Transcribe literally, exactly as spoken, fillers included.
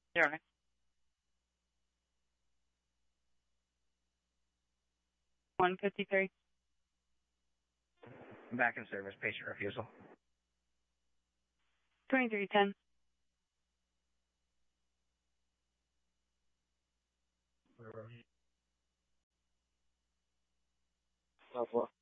Zero nine. one fifty-three. Back in service, patient refusal. twenty-three ten. Level.